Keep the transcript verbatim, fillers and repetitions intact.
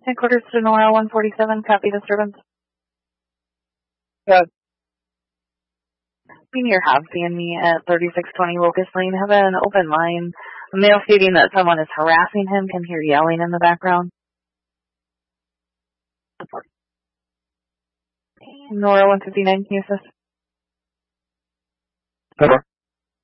Headquarters to Nora one forty-seven, copy disturbance. Good. Senior Hobbsy and me at thirty-six twenty Locust Lane have an open line. A male stating that someone is harassing him, can hear yelling in the background. Nora one fifty-nine, can you assist? Over.